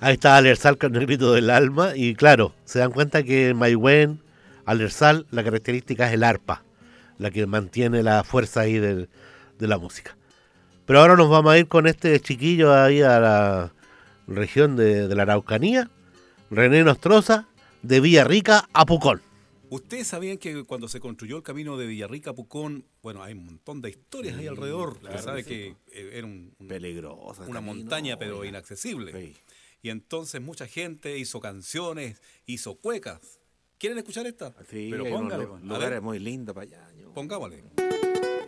Ahí está Alersal con el grito del alma y claro, se dan cuenta que en Maihuen, Alersal, la característica es el arpa, la que mantiene la fuerza ahí de la música. Pero ahora nos vamos a ir con este chiquillo ahí a la región de la Araucanía, René Nostroza, de Villarrica a Pucón. Ustedes sabían que cuando se construyó el camino de Villarrica a Pucón, bueno, hay un montón de historias ahí alrededor. claro Usted sabe que sí, que era Peligrosa. una montaña, pero inaccesible. Sí. Y entonces mucha gente hizo canciones, hizo cuecas. ¿Quieren escuchar esta? Sí, Pero hay unos póngale. A lugares ver, muy lindos para allá. pongámosle.